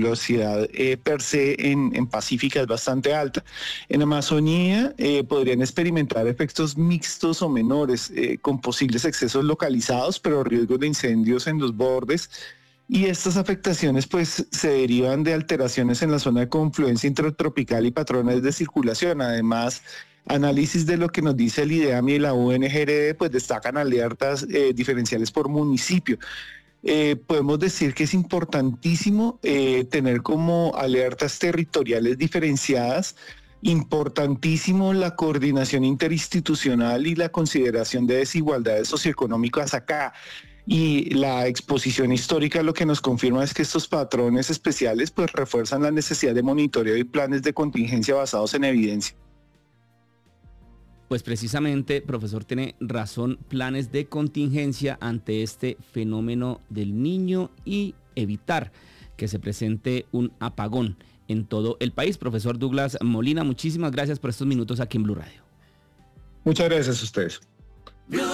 nebulosidad per se en Pacífica es bastante alta. En Amazonía podrían experimentar efectos mixtos o menores, con posibles excesos localizados, pero riesgos de incendios en los bordes. Y estas afectaciones pues se derivan de alteraciones en la zona de confluencia intertropical y patrones de circulación. Además, análisis de lo que nos dice el IDEAM y la UNGRD pues destacan alertas diferenciales por municipio. Podemos decir que es importantísimo tener como alertas territoriales diferenciadas, importantísimo la coordinación interinstitucional y la consideración de desigualdades socioeconómicas acá. Y la exposición histórica lo que nos confirma es que estos patrones especiales pues refuerzan la necesidad de monitoreo y planes de contingencia basados en evidencia. Pues precisamente, profesor, tiene razón, planes de contingencia ante este fenómeno del Niño y evitar que se presente un apagón en todo el país. Profesor Douglas Molina, muchísimas gracias por estos minutos aquí en Blue Radio. Muchas gracias a ustedes.